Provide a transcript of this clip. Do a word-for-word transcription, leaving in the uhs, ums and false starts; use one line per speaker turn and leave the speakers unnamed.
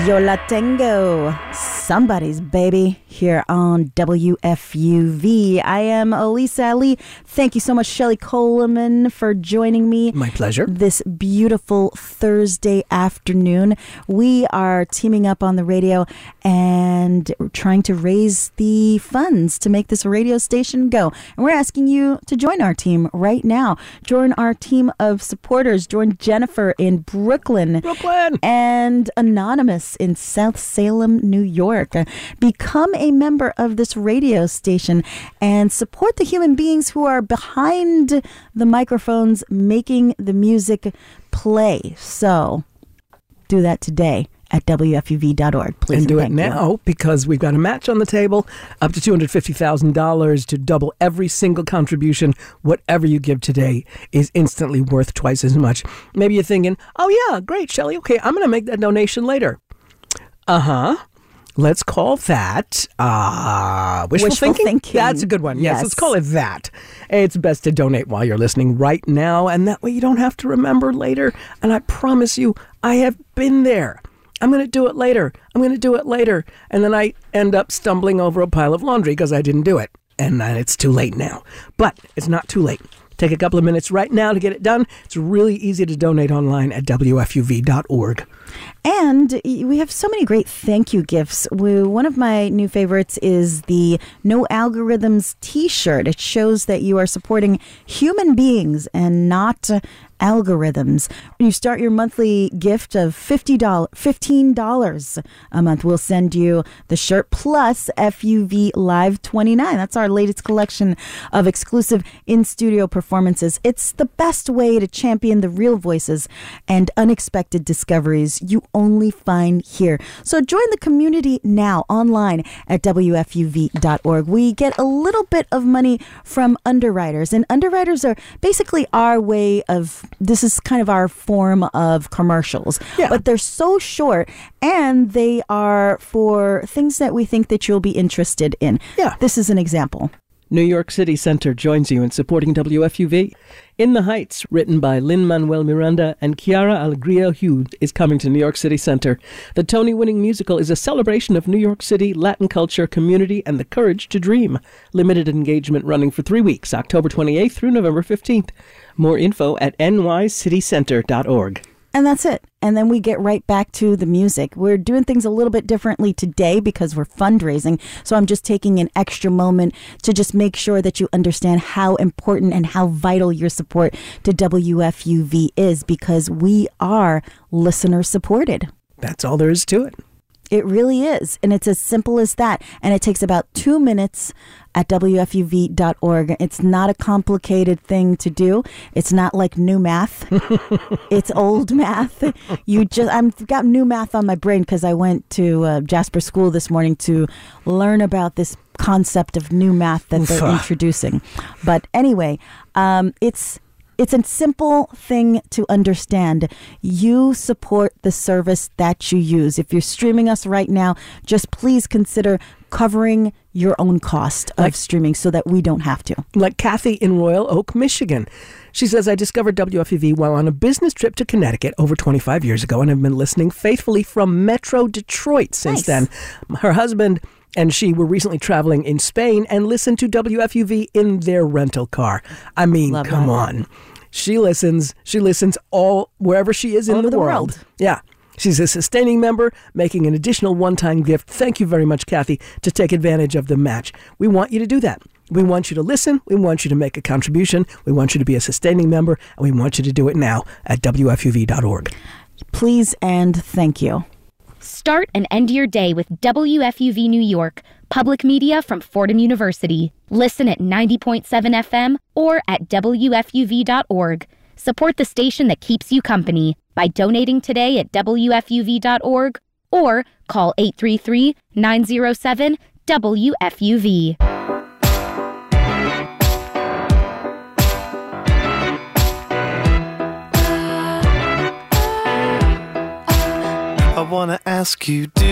Yo la tengo, somebody's baby, here on W F U V. I am Elisa Ali. Thank you so much, Shelley Coleman, for joining me.
My pleasure.
This beautiful Thursday afternoon. We are teaming up on the radio and trying to raise the funds to make this radio station go. And we're asking you to join our team right now. Join our team of supporters. Join Jennifer in Brooklyn.
Brooklyn!
And Anonymous in South Salem, New York. Become a member of this radio station and support the human beings who are behind the microphones making the music play. So do that today at W F U V dot org. Please
and do
and
it now
you.
Because we've got a match on the table up to two hundred fifty thousand dollars to double every single contribution. Whatever you give today is instantly worth twice as much. Maybe you're thinking, oh yeah, great, Shelley. Okay, I'm going to make that donation later. Uh-huh. Let's call that uh, wishful,
Wishful
thinking?
thinking.
That's a good one. Yes,
Yes.
let's call it that. It's best to donate while you're listening right now, and that way you don't have to remember later. And I promise you, I have been there. I'm going to do it later. I'm going to do it later. And then I end up stumbling over a pile of laundry because I didn't do it. And then it's too late now. But it's not too late. Take a couple of minutes right now to get it done. It's really easy to donate online at W F U V dot org.
And we have so many great thank you gifts. We, one of my new favorites is the No Algorithms t-shirt. It shows that you are supporting human beings and not uh, algorithms. When you start your monthly gift of fifty dollars, fifteen dollars a month, we'll send you the shirt plus F U V Live twenty-nine. That's our latest collection of exclusive in-studio performances. It's the best way to champion the real voices and unexpected discoveries you only find here. So join the community now online at W F U V dot org. We get a little bit of money from underwriters, and underwriters are basically our way of, this is kind of our form of commercials,
yeah.
But they're so short and they are for things that we think that you'll be interested in.
Yeah.
This is an example.
New York City Center joins you in supporting W F U V. In the Heights, written by Lin-Manuel Miranda and Chiara Alegria Hughes, is coming to New York City Center. The Tony-winning musical is a celebration of New York City, Latin culture, community, and the courage to dream. Limited engagement running for three weeks, October twenty-eighth through November fifteenth. More info at N Y city center dot org.
And that's it. And then we get right back to the music. We're doing things a little bit differently today because we're fundraising. So I'm just taking an extra moment to just make sure that you understand how important and how vital your support to W F U V is, because we are listener supported.
That's all there is to it.
It really is. And it's as simple as that. And it takes about two minutes at W F U V dot org. It's not a complicated thing to do. It's not like new math. It's old math. You just, I've got new math on my brain because I went to uh, Jasper School this morning to learn about this concept of new math that they're introducing. But anyway, um, it's It's a simple thing to understand. You support the service that you use. If you're streaming us right now, just please consider covering your own cost of like, streaming so that we don't have to.
Like Kathy in Royal Oak, Michigan. She says, I discovered W F U V while on a business trip to Connecticut over twenty-five years ago and have been listening faithfully from Metro Detroit since
Nice.
then. Her husband and she were recently traveling in Spain and listened to W F U V in their rental car. I mean,
Love
come
that.
on. She listens. She listens all wherever she is in
All
the,
over the
world.
world.
Yeah. She's a sustaining member, making an additional one-time gift. Thank you very much, Kathy, to take advantage of the match. We want you to do that. We want you to listen. We want you to make a contribution. We want you to be a sustaining member, and we want you to do it now at W F U V dot org.
Please and thank you.
Start and end your day with W F U V New York, public media from Fordham University. Listen at ninety point seven F M or at W F U V dot org. Support the station that keeps you company by donating today at W F U V dot org or call eight three three, nine zero seven, W F U V.
I wanna ask you, do